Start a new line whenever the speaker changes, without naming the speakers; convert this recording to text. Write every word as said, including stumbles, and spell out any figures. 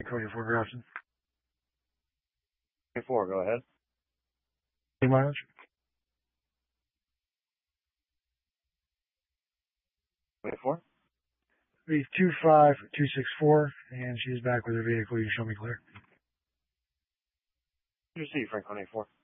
twenty-four Grafton.
twenty-four, go ahead.
Any mileage?
twenty-four?
Be two five two six four, and she's back with her vehicle. You can show me clear.
Receive, Frank twenty-four.